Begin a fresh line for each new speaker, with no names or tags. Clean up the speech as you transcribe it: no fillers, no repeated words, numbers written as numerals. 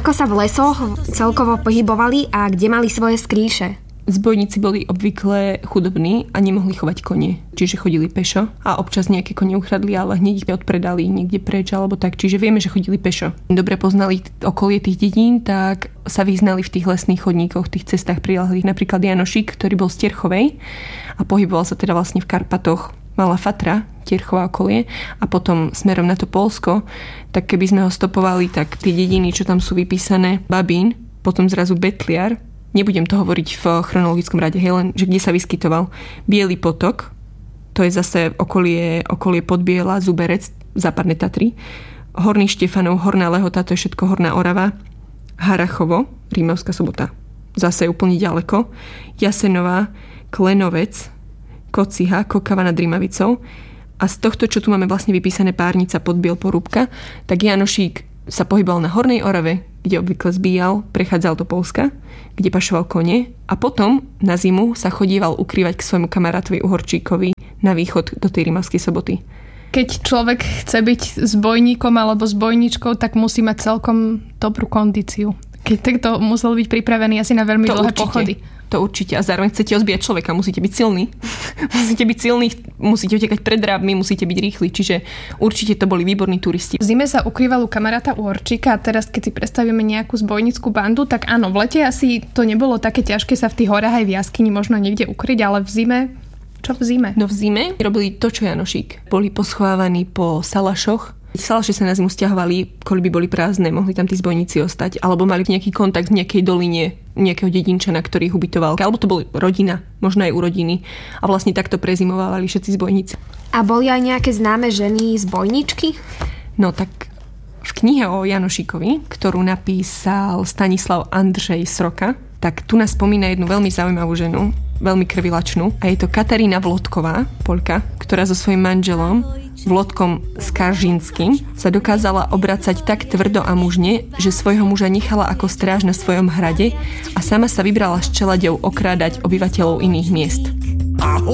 Ako sa v lesoch celkovo pohybovali a kde mali svoje skrýše?
Zbojníci boli obvykle chudobní a nemohli chovať kone, čiže chodili pešo a občas nejaké kone ukradli, ale hneď ich odpredali niekde preč alebo tak, čiže vieme, že chodili pešo. Dobre poznali okolie tých dedín, tak sa vyznali v tých lesných chodníkoch, v tých cestách prilahlých. Napríklad Janošík, ktorý bol z Terchovej a pohyboval sa teda vlastne v Karpatoch, Malá Fatra, Terchová okolie a potom smerom na to Poľsko, tak keby sme ho stopovali, tak tie dediny, čo tam sú vypísané, Babín, potom zrazu Betliar. Nebudem to hovoriť v chronologickom rade, len že kde sa vyskytoval. Bielý potok, to je zase okolie Podbiela, Zuberec, Západné Tatry. Horný Štefanov, Horná Lehota, to je všetko Horná Orava. Harachovo, Rímavská Sobota, zase úplne ďaleko. Jasenová, Klenovec, Kociha, Kokava nad Rímavicou. A z tohto, čo tu máme vlastne vypísané Párnica, Podbiel, Porúbka, tak Janošík sa pohyboval na Hornej Orave, kde obvykle zbíjal, prechádzal do Poľska, kde pašoval kone a potom na zimu sa chodíval ukrývať k svojmu kamarátovi Uhorčíkovi na východ do tej Rímavskej Soboty.
Keď človek chce byť zbojníkom alebo zbojníčkou, tak musí mať celkom dobrú kondíciu. Keď takto musel byť pripravený asi na veľmi dlhé pochody.
To určite. A zároveň chcete ozbíjať človeka, musíte byť silní. Musíte byť silní, musíte utekať pred drábmi, musíte byť rýchli. Čiže určite to boli výborní turisti.
V zime sa ukrýval u kamaráta Uhorčíka a teraz keď si predstavíme nejakú zbojnícku bandu, tak áno, v lete asi to nebolo také ťažké sa v tých horách aj v jaskyni možno niekde ukryť, ale v zime. Čo v zime?
No v zime robili to, čo Janošík. Boli poschovávaní po salašoch. Salaše sa na zimu stiahovali, koľby boli prázdne, mohli tam tí zbojníci ostať, alebo mali nejaký kontakt v nejakej doline, nejakého dedinčana, ktorý ich ubytoval. Alebo to boli rodina, možno aj u rodiny. A vlastne takto prezimovávali všetci zbojníci.
A boli aj nejaké známe ženy zbojníčky?
No tak v knihe o Janošíkovi, ktorú napísal Stanislav Andrzej Sroka, tak tu nás spomína jednu veľmi zaujímavú ženu, veľmi krvilačnú. A je to Katarína Vlodková, Poľka, ktorá so svojím manželom Vlodkom Skaržinským sa dokázala obracať tak tvrdo a mužne, že svojho muža nechala ako stráž na svojom hrade a sama sa vybrala s čeladou okrádať obyvateľov iných miest.